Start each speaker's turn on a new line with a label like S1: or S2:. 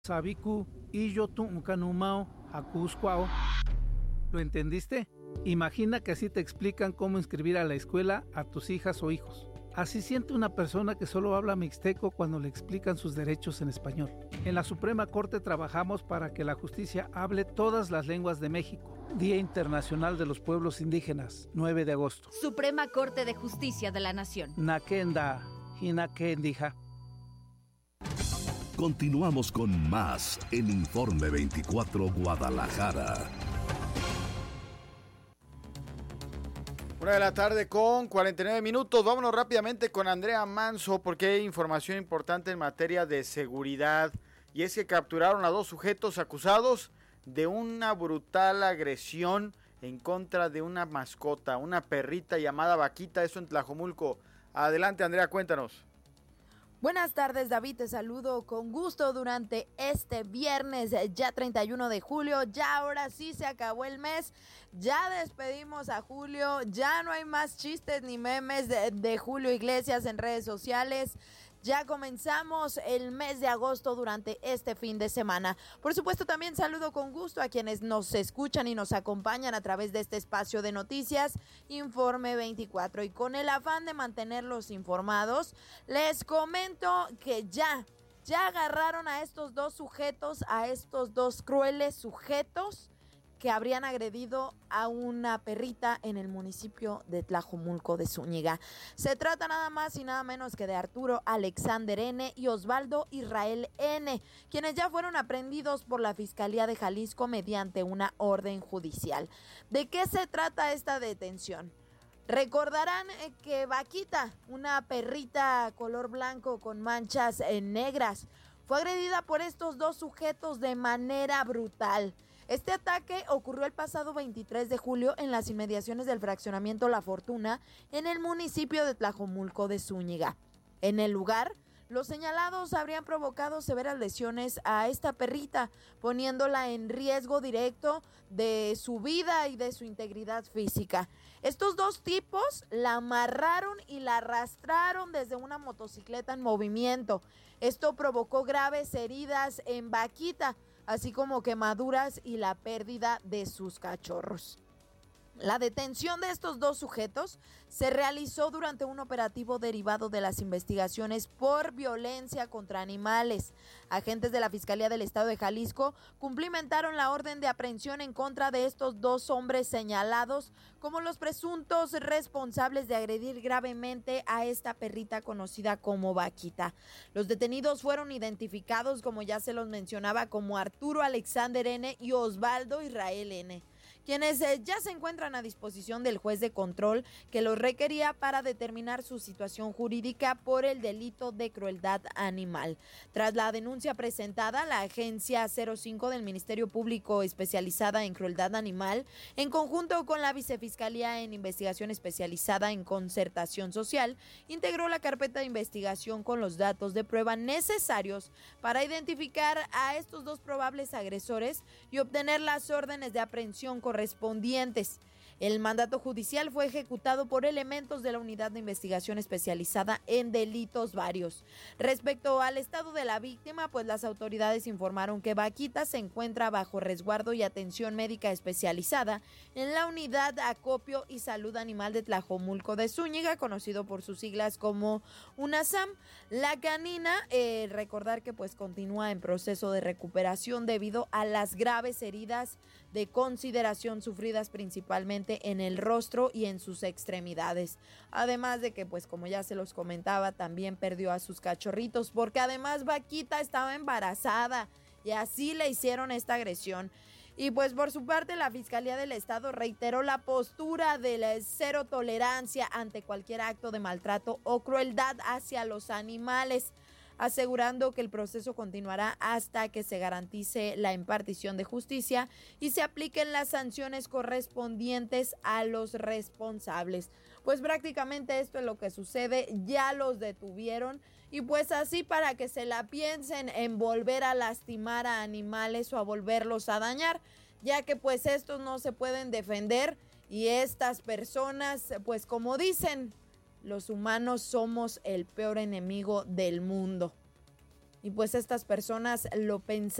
S1: Sabiku Iyotu Ukanumao Hakuskwao. ¿Lo entendiste? Imagina que así te explican cómo inscribir a la escuela a tus hijas o hijos. Así siente una persona que solo habla mixteco cuando le explican sus derechos en español. En la Suprema Corte trabajamos para que la justicia hable todas las lenguas de México. Día Internacional de los Pueblos Indígenas, 9 de agosto.
S2: Suprema Corte de Justicia de la Nación.
S1: Nakenda, Hinakendija.
S3: Continuamos con más en Informe 24 Guadalajara.
S4: 1:00 p.m. con 49 minutos. Vámonos rápidamente con Andrea Manso porque hay información importante en materia de seguridad. Y es que capturaron a 2 sujetos acusados de una brutal agresión en contra de una mascota, una perrita llamada Vaquita, eso en Tlajomulco. Adelante, Andrea, cuéntanos.
S5: Buenas tardes, David, te saludo con gusto durante este viernes, ya 31 de julio, ya ahora sí se acabó el mes, ya despedimos a julio, ya no hay más chistes ni memes de Julio Iglesias en redes sociales. Ya comenzamos el mes de agosto durante este fin de semana. Por supuesto, también saludo con gusto a quienes nos escuchan y nos acompañan a través de este espacio de noticias, Informe 24. Y con el afán de mantenerlos informados, les comento que ya agarraron a estos 2 sujetos, a estos 2 crueles sujetos que habrían agredido a una perrita en el municipio de Tlajomulco de Zúñiga. Se trata nada más y nada menos que de Arturo Alexander N. y Osvaldo Israel N., quienes ya fueron aprehendidos por la Fiscalía de Jalisco mediante una orden judicial. ¿De qué se trata esta detención? Recordarán que Vaquita, una perrita color blanco con manchas negras, fue agredida por estos 2 sujetos de manera brutal. Este ataque ocurrió el pasado 23 de julio en las inmediaciones del fraccionamiento La Fortuna, en el municipio de Tlajomulco de Zúñiga. En el lugar, los señalados habrían provocado severas lesiones a esta perrita, poniéndola en riesgo directo de su vida y de su integridad física. Estos 2 tipos la amarraron y la arrastraron desde una motocicleta en movimiento. Esto provocó graves heridas en Vaquita, así como quemaduras y la pérdida de sus cachorros. La detención de estos 2 sujetos se realizó durante un operativo derivado de las investigaciones por violencia contra animales. Agentes de la Fiscalía del Estado de Jalisco cumplimentaron la orden de aprehensión en contra de estos 2 hombres señalados como los presuntos responsables de agredir gravemente a esta perrita conocida como Vaquita. Los detenidos fueron identificados, como ya se los mencionaba, como Arturo Alexander N. y Osvaldo Israel N., quienes ya se encuentran a disposición del juez de control que los requería para determinar su situación jurídica por el delito de crueldad animal. Tras la denuncia presentada, la Agencia 05 del Ministerio Público especializada en crueldad animal, en conjunto con la Vicefiscalía en Investigación Especializada en Concertación Social, integró la carpeta de investigación con los datos de prueba necesarios para identificar a estos 2 probables agresores y obtener las órdenes de aprehensión correspondientes. El mandato judicial fue ejecutado por elementos de la Unidad de Investigación Especializada en Delitos Varios. Respecto al estado de la víctima, pues las autoridades informaron que Vaquita se encuentra bajo resguardo y atención médica especializada en la Unidad de Acopio y Salud Animal de Tlajomulco de Zúñiga, conocido por sus siglas como UNASAM. La canina, recordar que pues continúa en proceso de recuperación debido a las graves heridas de consideración sufridas principalmente en el rostro y en sus extremidades. Además de que, pues como ya se los comentaba, también perdió a sus cachorritos, porque además Vaquita estaba embarazada y así le hicieron esta agresión. Y pues por su parte la Fiscalía del Estado reiteró la postura de la cero tolerancia ante cualquier acto de maltrato o crueldad hacia los animales, asegurando que el proceso continuará hasta que se garantice la impartición de justicia y se apliquen las sanciones correspondientes a los responsables. Pues prácticamente esto es lo que sucede, ya los detuvieron y pues así para que se la piensen en volver a lastimar a animales o a volverlos a dañar, ya que pues estos no se pueden defender y estas personas, pues como dicen, los humanos somos el peor enemigo del mundo. y pues estas personas lo pensaron